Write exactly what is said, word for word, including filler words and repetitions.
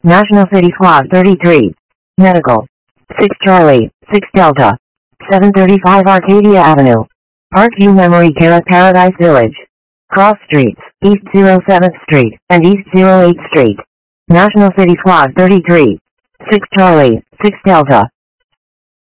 National City Squad thirty-three. Medical. six Charlie, six Delta. seven thirty-five Arcadia Avenue. Parkview Memory Care at Paradise Village. Cross Streets, East oh seventh Street, and East oh eighth Street. National City Squad thirty-three. six Charlie, six Delta.